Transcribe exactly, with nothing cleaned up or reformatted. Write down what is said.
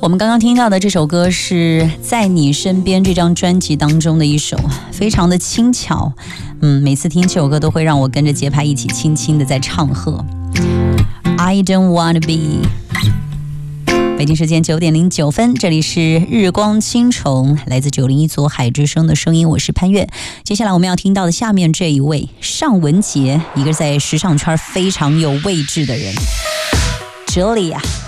我们刚刚听到的这首歌是在你身边这张专辑当中的一首，非常的轻巧。嗯，每次听这首歌都会让我跟着节拍一起轻轻的在唱和。I don't wanna be。北京时间九点零九分，这里是日光青虫，来自九零一左海之声的声音，我是潘越。接下来我们要听到的下面这一位尚雯婕，一个在时尚圈非常有位置的人，Julia。